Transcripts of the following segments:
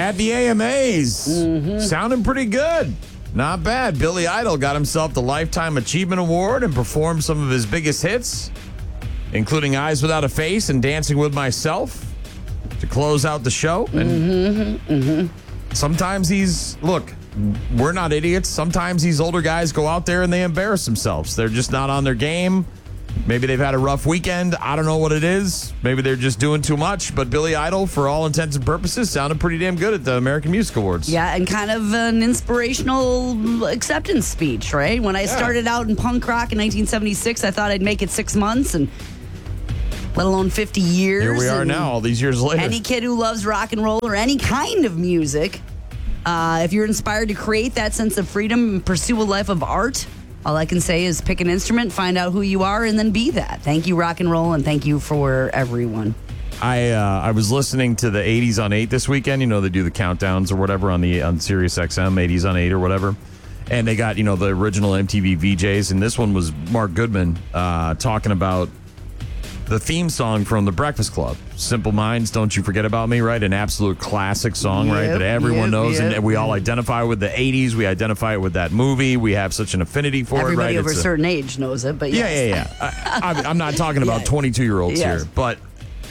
at the AMAs. Sounding pretty good. Not bad. Billy Idol got himself the Lifetime Achievement Award and performed some of his biggest hits, including Eyes Without a Face and Dancing with Myself, to close out the show. And sometimes look, we're not idiots. Sometimes these older guys go out there and they embarrass themselves. They're just not on their game. Maybe they've had a rough weekend. I don't know what it is. Maybe they're just doing too much. But Billy Idol, for all intents and purposes, sounded pretty damn good at the American Music Awards. Yeah, and kind of an inspirational acceptance speech, right? When I started out in punk rock in 1976, I thought I'd make it 6 months, and let alone 50 years. Here we are now, all these years later. Any kid who loves rock and roll or any kind of music, if you're inspired to create that sense of freedom and pursue a life of art, all I can say is pick an instrument, find out who you are, and then be that. Thank you, rock and roll, and thank you for everyone. I was listening to the 80s on 8 this weekend. You know, they do the countdowns or whatever on Sirius XM, 80s on 8 or whatever. And they got, the original MTV VJs. And this one was Mark Goodman talking about the theme song from The Breakfast Club. Simple Minds, Don't You Forget About Me, right? An absolute classic song, right? That everyone knows. And we all identify with the 80s. We identify it with that movie. We have such an affinity for Everybody it, right? over a certain age knows it, but yes. Yeah. I'm not talking about 22-year-olds here, but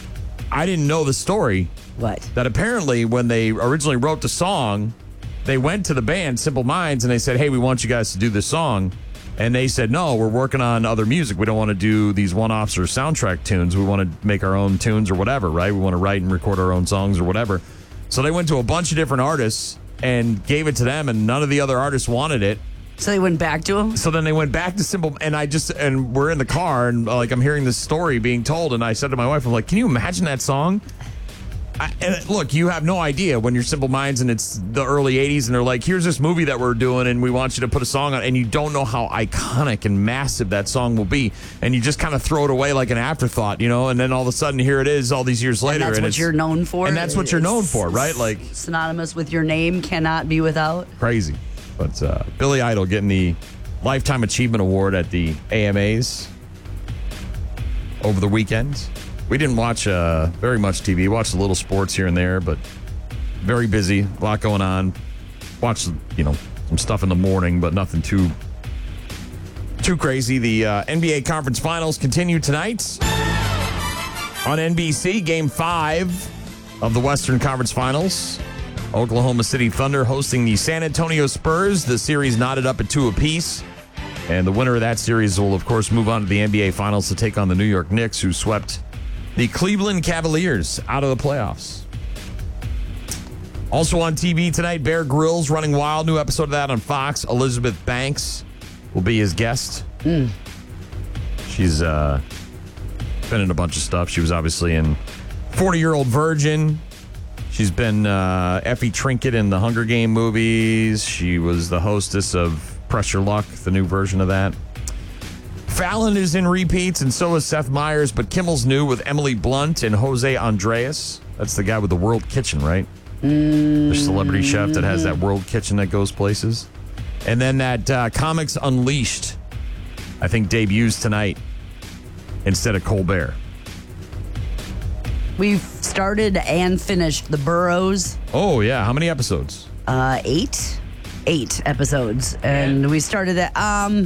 I didn't know the story. What? That apparently when they originally wrote the song, they went to the band, Simple Minds, and they said, hey, we want you guys to do this song. And they said, no, we're working on other music. We don't want to do these one-offs or soundtrack tunes. We want to make our own tunes or whatever, right? We want to write and record our own songs or whatever. So they went to a bunch of different artists and gave it to them, and none of the other artists wanted it. So they went back to him? So then they went back to Simple, and we're in the car, and I'm hearing this story being told, and I said to my wife, I'm like, can you imagine that song? And look, you have no idea when you're Simple Minds and it's the early 80s and they're like, here's this movie that we're doing and we want you to put a song on, and you don't know how iconic and massive that song will be, and you just kind of throw it away like an afterthought, and then all of a sudden here it is all these years later. And that's what you're known for. And that's what you're known for, right? Like synonymous with your name, cannot be without. Crazy. But Billy Idol getting the Lifetime Achievement Award at the AMAs over the weekend. We didn't watch very much TV. Watched a little sports here and there, but very busy. A lot going on. Watched, some stuff in the morning, but nothing too crazy. The NBA Conference Finals continue tonight on NBC. Game 5 of the Western Conference Finals. Oklahoma City Thunder hosting the San Antonio Spurs. The series knotted up at 2 apiece. And the winner of that series will, of course, move on to the NBA Finals to take on the New York Knicks, who swept the Cleveland Cavaliers out of the playoffs. Also on TV tonight, Bear Grylls Running Wild. New episode of that on Fox. Elizabeth Banks will be his guest. She's been in a bunch of stuff. She was obviously in 40-Year-Old Virgin. She's been Effie Trinket in the Hunger Game movies. She was the hostess of Press Your Luck, the new version of that. Fallon is in repeats, and so is Seth Meyers, but Kimmel's new with Emily Blunt and Jose Andres. That's the guy with the World Kitchen, right? The celebrity chef that has that World Kitchen that goes places. And then that Comics Unleashed, I think, debuts tonight instead of Colbert. We've started and finished The Burrows. Oh, yeah. How many episodes? 8 episodes. And we started at...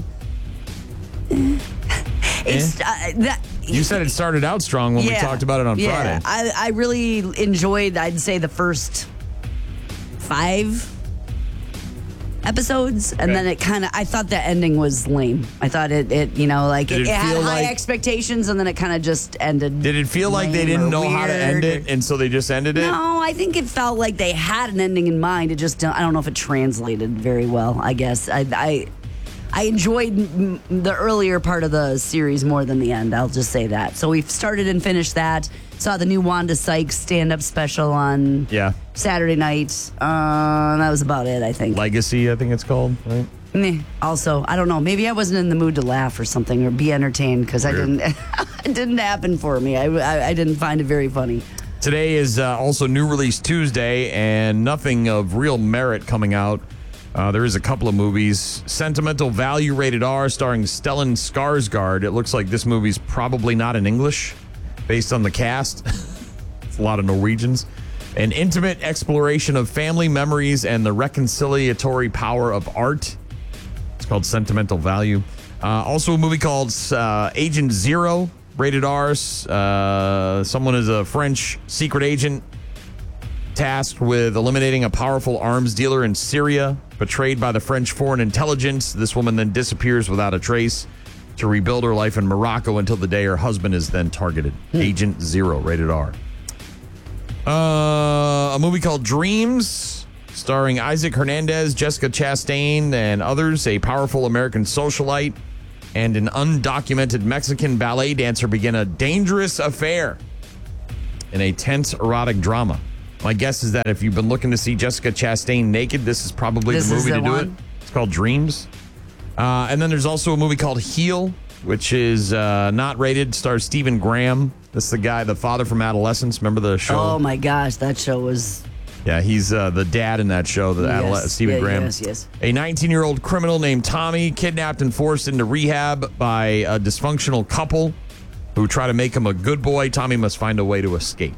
You said it started out strong when we talked about it on Friday. I really enjoyed, I'd say, the first 5 episodes, and then it kind of, I thought the ending was lame. I thought it had high expectations, and then it kind of just ended. Did it feel like they didn't know how to end it, and so they just ended it? No, I think it felt like they had an ending in mind. It just, I don't know if it translated very well, I guess. I enjoyed the earlier part of the series more than the end. I'll just say that. So we've started and finished that. Saw the new Wanda Sykes stand-up special on Saturday night. That was about it, I think. Legacy, I think it's called, right? Also, I don't know. Maybe I wasn't in the mood to laugh or something or be entertained because I didn't. It didn't happen for me. I didn't find it very funny. Today is also New Release Tuesday, and nothing of real merit coming out. There is a couple of movies. Sentimental Value Rated R starring Stellan Skarsgård. It looks like this movie's probably not in English based on the cast. It's a lot of Norwegians. An intimate exploration of family memories and the reconciliatory power of art. It's called Sentimental Value. Also a movie called Agent Zero, rated R. Someone is a French secret agent tasked with eliminating a powerful arms dealer in Syria, betrayed by the French foreign intelligence. This woman then disappears without a trace to rebuild her life in Morocco until the day her husband is then targeted. Agent Zero, rated R. A movie called Dreams, starring Isaac Hernandez, Jessica Chastain, and others. A powerful American socialite and an undocumented Mexican ballet dancer begin a dangerous affair in a tense erotic drama. My guess is that if you've been looking to see Jessica Chastain naked, this is probably the movie to do it. It's called Dreams. And then there's also a movie called Heal, which is not rated, stars Stephen Graham. This is the guy, the father from Adolescence. Remember the show? Oh, my gosh. That show was... Yeah, he's the dad in that show, Stephen Graham. Yes. A 19-year-old criminal named Tommy, kidnapped and forced into rehab by a dysfunctional couple who try to make him a good boy. Tommy must find a way to escape.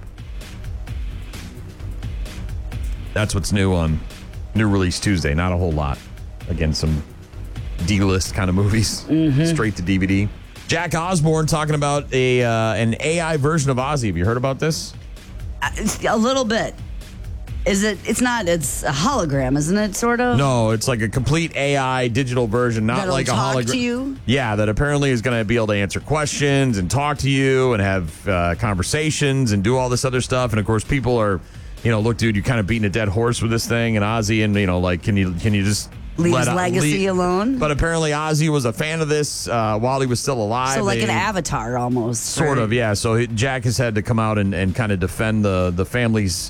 That's what's new on New Release Tuesday. Not a whole lot. Again, some D-list kind of movies. Straight to DVD. Jack Osborne talking about an AI version of Ozzy. Have you heard about this? A little bit. It's a hologram, isn't it, sort of? No, it's like a complete AI digital version, not That'll like a talk hologram. to you? Yeah, that apparently is going to be able to answer questions and talk to you and have conversations and do all this other stuff. And of course, people are, look, dude, you're kind of beating a dead horse with this thing. And Ozzy, and can you just leave his legacy alone? But apparently, Ozzy was a fan of this while he was still alive. So like an avatar almost. Sort of, yeah. So Jack has had to come out and kind of defend the family's,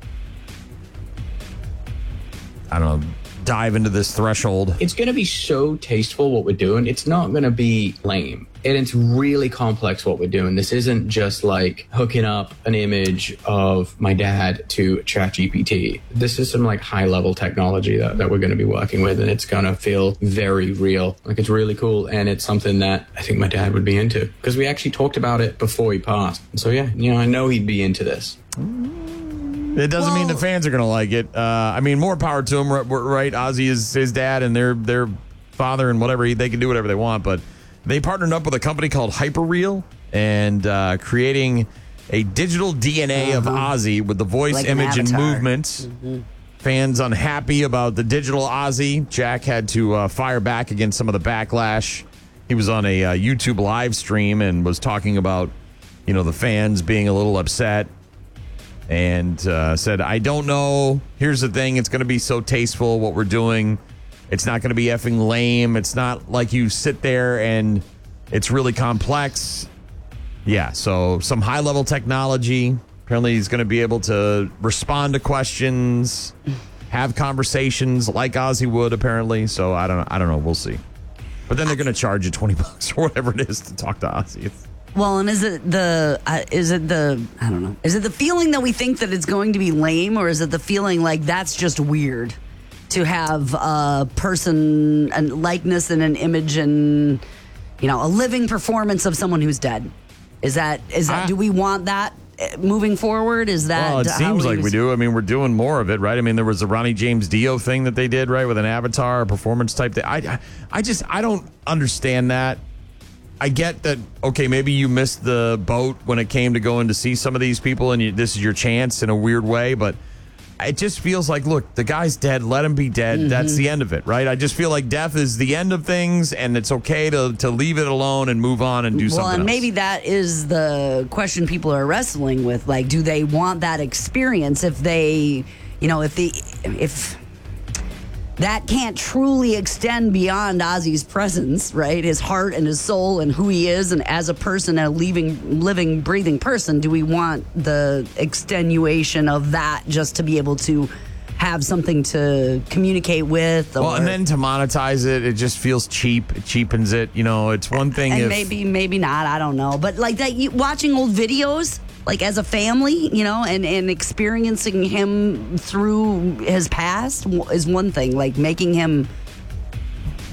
I don't know, dive into this threshold. It's going to be so tasteful what we're doing. It's not going to be lame. And it's really complex what we're doing. This isn't just like hooking up an image of my dad to ChatGPT. This is some like high level technology that we're going to be working with, and it's going to feel very real. Like, it's really cool. And it's something that I think my dad would be into, because we actually talked about it before he passed. And so, yeah, I know he'd be into this. It doesn't mean the fans are going to like it. More power to them, right? Ozzy is his dad and their father and whatever. They can do whatever they want, but they partnered up with a company called Hyperreal and creating a digital DNA of Ozzy with the voice, like image, and movement. Fans unhappy about the digital Ozzy. Jack had to fire back against some of the backlash. He was on a YouTube live stream and was talking about, the fans being a little upset. And said, I don't know. Here's the thing. It's going to be so tasteful what we're doing. It's not going to be effing lame. It's not like you sit there and it's really complex. Yeah, so some high-level technology. Apparently he's going to be able to respond to questions, have conversations like Ozzy would, apparently. So I don't know. We'll see. But then they're going to charge you $20 or whatever it is to talk to Ozzy. Well, and is it the feeling that we think that it's going to be lame, or is it the feeling like that's just weird to have a person, a likeness and an image and, a living performance of someone who's dead? Is that do we want that moving forward? Is that well, it seems like we do. We're doing more of it, right? There was the Ronnie James Dio thing that they did, right, with an avatar, a performance type thing. I don't understand that. I get that, okay, maybe you missed the boat when it came to going to see some of these people, and this is your chance in a weird way, but it just feels like, look, the guy's dead, let him be dead. That's the end of it, right? I just feel like death is the end of things, and it's okay to leave it alone and move on and do something else. Well, and maybe that is the question people are wrestling with. Like, do they want that experience if they, if that can't truly extend beyond Ozzy's presence, right? His heart and his soul and who he is, and as a person, a living, breathing person, do we want the extenuation of that just to be able to have something to communicate with? Well, and then to monetize it, it just feels cheap. It cheapens it. It's one thing. And maybe not. I don't know. But like that, watching old videos, like as a family, and experiencing him through his past is one thing. Like making him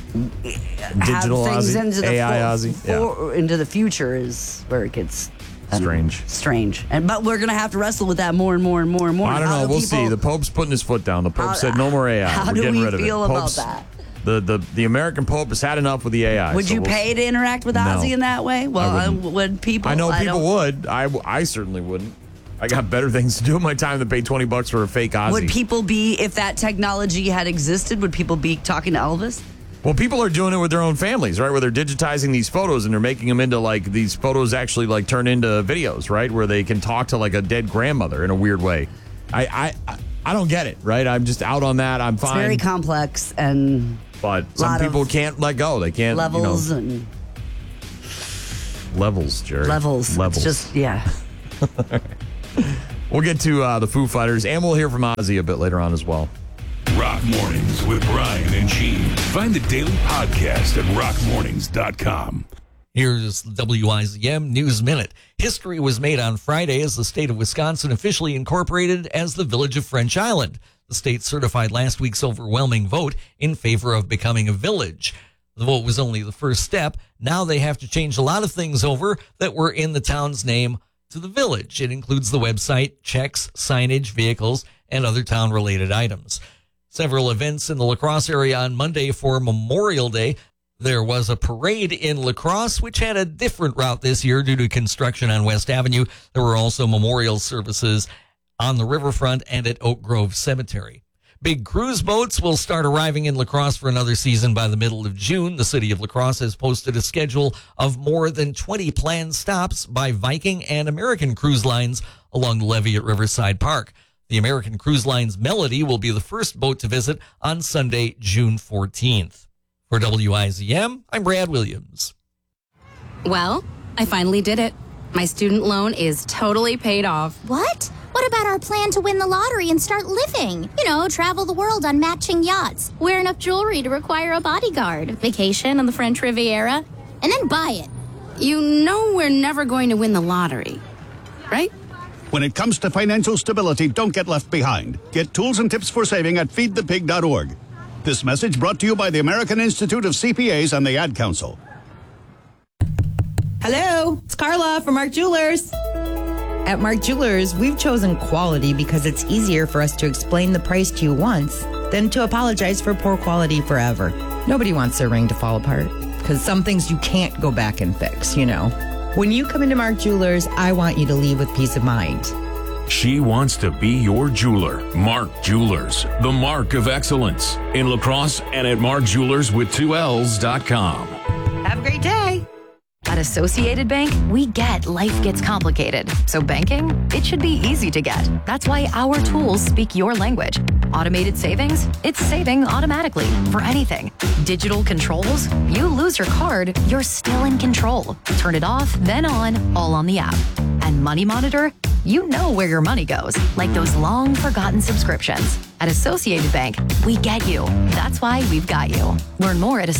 digital have things Ozzy, into the AI Ozzy, into the future is where it gets Strange. But we're going to have to wrestle with that more and more and more and more. I don't know. We'll see. The Pope's putting his foot down. The Pope said no more AI. How We're do getting we rid of it. feel about that? The American Pope has had enough with the AI. Would you pay to interact with Ozzy in that way? Well, would people? I know people would. I certainly wouldn't. I got better things to do in my time than pay $20 for a fake Ozzy. Would people be, if that technology had existed, would people be talking to Elvis? Well, people are doing it with their own families, right? Where they're digitizing these photos and they're making them into like these photos actually like turn into videos, right? Where they can talk to like a dead grandmother in a weird way. I don't get it, right? I'm just out on that. I'm fine. It's very complex but some people can't let go. They can't levels and levels, Jerry. Levels. It's just We'll get to the Foo Fighters, and we'll hear from Ozzy a bit later on as well. Rock Mornings with Brian and Gene. Find the daily podcast at rockmornings.com. Here's the WIZM News Minute. History was made on Friday as the state of Wisconsin officially incorporated as the Village of French Island. The state certified last week's overwhelming vote in favor of becoming a village. The vote was only the first step. Now they have to change a lot of things over that were in the town's name to the village. It includes the website, checks, signage, vehicles, and other town-related items. Several events in the La Crosse area on Monday for Memorial Day. There was a parade in La Crosse, which had a different route this year due to construction on West Avenue. There were also memorial services on the riverfront and at Oak Grove Cemetery. Big cruise boats will start arriving in La Crosse for another season by the middle of June. The city of La Crosse has posted a schedule of more than 20 planned stops by Viking and American Cruise Lines along the levee at Riverside Park. The American Cruise Lines Melody will be the first boat to visit on Sunday, June 14th. For WIZM, I'm Brad Williams. Well, I finally did it. My student loan is totally paid off. What? What about our plan to win the lottery and start living? You know, travel the world on matching yachts, wear enough jewelry to require a bodyguard, vacation on the French Riviera, and then buy it. You know we're never going to win the lottery, right? When it comes to financial stability, don't get left behind. Get tools and tips for saving at feedthepig.org. This message brought to you by the American Institute of CPAs and the Ad Council. Hello, it's Carla from Mark Jewelers. At Mark Jewelers, we've chosen quality because it's easier for us to explain the price to you once than to apologize for poor quality forever. Nobody wants their ring to fall apart because some things you can't go back and fix, you know. When you come into Mark Jewelers, I want you to leave with peace of mind. She wants to be your jeweler. Mark Jewelers, the mark of excellence. In La Crosse and at markjewelerswith2Ls.com. Have a great day. At Associated Bank, we get life gets complicated. So banking, it should be easy to get. That's why our tools speak your language. Automated savings, it's saving automatically for anything. Digital controls, you lose your card, you're still in control. Turn it off, then on, all on the app. And Money Monitor, you know where your money goes, like those long forgotten subscriptions. At Associated Bank, we get you. That's why we've got you. Learn more at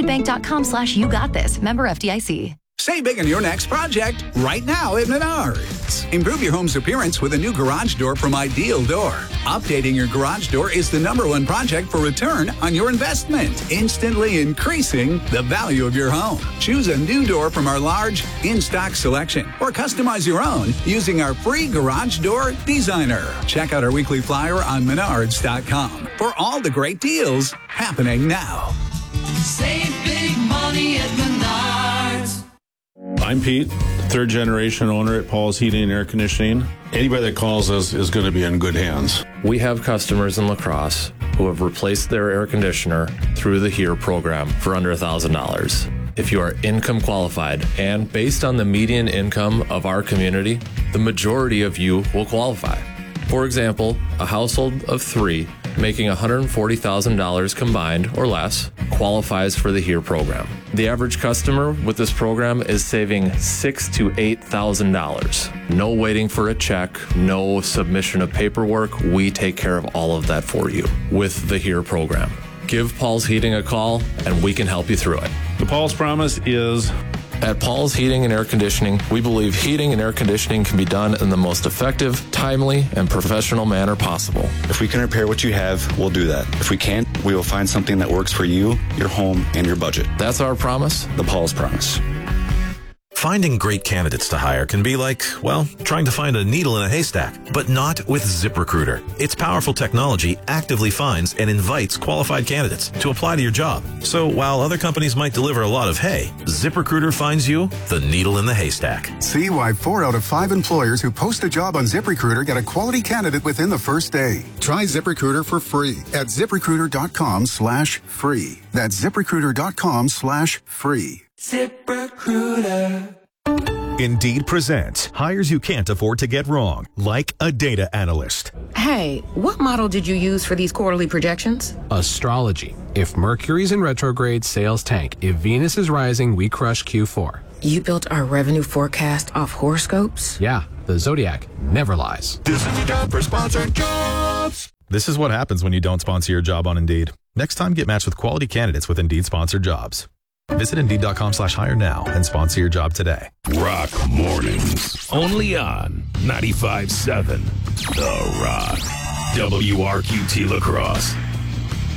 associatedbank.com/YouGotThis. Member FDIC. Save big on your next project right now at Menards. Improve your home's appearance with a new garage door from Ideal Door. Updating your garage door is the #1 project for return on your investment, instantly increasing the value of your home. Choose a new door from our large in-stock selection or customize your own using our free Garage Door Designer. Check out our weekly flyer on Menards.com for all the great deals happening now. Save big money at Menards. I'm Pete, third-generation owner at Paul's Heating and Air Conditioning. Anybody that calls us is going to be in good hands. We have customers in La Crosse who have replaced their air conditioner through the HERE program for under $1,000. If you are income qualified and based on the median income of our community, the majority of you will qualify. For example, a household of 3 making $140,000 combined or less qualifies for the HERE program. The average customer with this program is saving $6,000 to $8,000. No waiting for a check, no submission of paperwork. We take care of all of that for you with the HERE program. Give Paul's Heating a call and we can help you through it. The Paul's promise is... At Paul's Heating and Air Conditioning, we believe heating and air conditioning can be done in the most effective, timely, and professional manner possible. If we can repair what you have, we'll do that. If we can't, we will find something that works for you, your home, and your budget. That's our promise. The Paul's promise. Finding great candidates to hire can be like, well, trying to find a needle in a haystack, but not with ZipRecruiter. Its powerful technology actively finds and invites qualified candidates to apply to your job. So while other companies might deliver a lot of hay, ZipRecruiter finds you the needle in the haystack. See why 4 out of 5 employers who post a job on ZipRecruiter get a quality candidate within the first day. Try ZipRecruiter for free at ZipRecruiter.com/free. That's ZipRecruiter.com/free. ZipRecruiter. Indeed presents hires you can't afford to get wrong, like a data analyst. Hey, what model did you use for these quarterly projections? Astrology. If Mercury's in retrograde, sales tank. If Venus is rising, we crush Q4. You built our revenue forecast off horoscopes? Yeah, the Zodiac never lies. This is your job for sponsored jobs. This is what happens when you don't sponsor your job on Indeed. Next time, get matched with quality candidates with Indeed sponsored jobs. Visit Indeed.com/hire now and sponsor your job today. Rock Mornings. Only on 95.7 The Rock. WRQT La Crosse.